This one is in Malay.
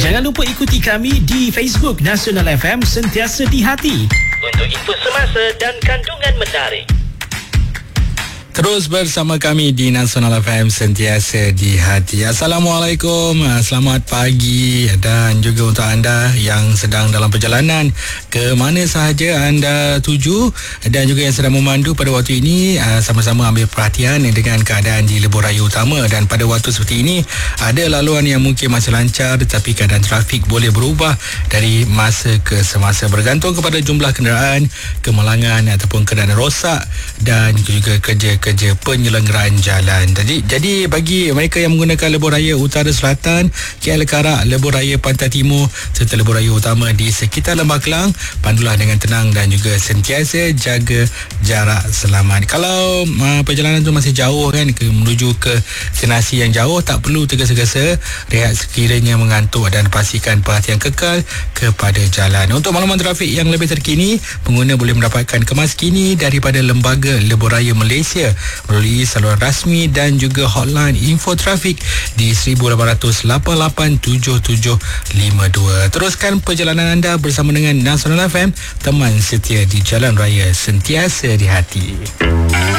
Jangan lupa ikuti kami di Facebook Nasional FM Sentiasa di Hati untuk info semasa dan kandungan menarik. Terus bersama kami di Nasional FM Sentiasa di Hati. Assalamualaikum, selamat pagi dan juga untuk anda yang sedang dalam perjalanan ke mana sahaja anda tuju dan juga yang sedang memandu pada waktu ini, sama-sama ambil perhatian dengan keadaan di lebuh raya utama. Dan pada waktu seperti ini ada laluan yang mungkin masih lancar, tetapi keadaan trafik boleh berubah dari masa ke semasa bergantung kepada jumlah kenderaan, kemalangan ataupun keadaan rosak dan juga kerja penyelenggaraan jalan. Jadi bagi mereka yang menggunakan lebuh raya utara selatan, KL Karak, lebuh raya pantai timur serta lebuh raya utama di sekitar Lembah Kelang, pandulah dengan tenang dan juga sentiasa jaga jarak selamat. Kalau perjalanan tu masih jauh kan, menuju ke destinasi yang jauh, tak perlu tergesa-gesa, rehat sekiranya mengantuk dan pastikan perhatian kekal kepada jalan. Untuk makluman trafik yang lebih terkini, pengguna boleh mendapatkan kemas kini daripada Lembaga Lebuh Raya Malaysia melalui saluran rasmi dan juga hotline info trafik di 18887752. Teruskan perjalanan anda bersama dengan Nasional FM, teman setia di Jalan Raya Sentiasa di Hati.